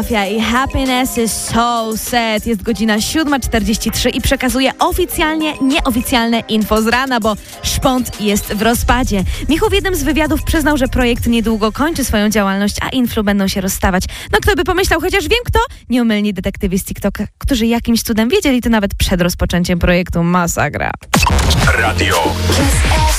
I Happiness is so sad. Jest godzina 7:43 i przekazuje oficjalnie nieoficjalne info z rana, bo Szpont jest w rozpadzie. Michał w jednym z wywiadów przyznał, że projekt niedługo kończy swoją działalność, a Influ będą się rozstawać. No kto by pomyślał, chociaż wiem kto? Nieomylni detektywi z TikToka, którzy jakimś cudem wiedzieli to nawet przed rozpoczęciem projektu. Masakra. Radio